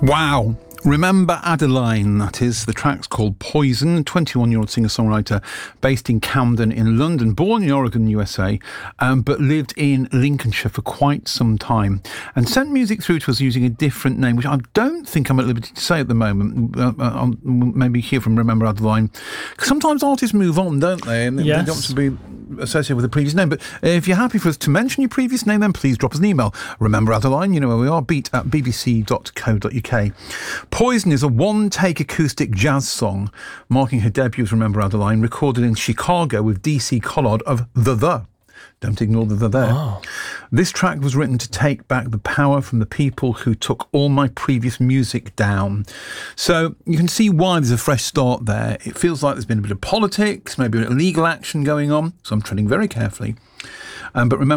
Wow. Remember Adeline, that is. The track's called Poison. 21-year-old singer-songwriter based in Camden in London, born in Oregon, USA, but lived in Lincolnshire for quite some time and sent music through to us using a different name, which I don't think I'm at liberty to say at the moment. I'll maybe hear from Remember Adeline. Because sometimes artists move on, don't they? And yes. They don't want to be associated with a previous name. But if you're happy for us to mention your previous name, then please drop us an email. Remember Adeline, you know where we are, beat@bbc.co.uk. Poison is a one-take acoustic jazz song marking her debut as Remember Adeline, recorded in Chicago with DC Collard of The. Don't ignore the there. Oh. This track was written to take back the power from the people who took all my previous music down. So you can see why there's a fresh start there. It feels like there's been a bit of politics, maybe a bit of legal action going on, so I'm treading very carefully. But remember,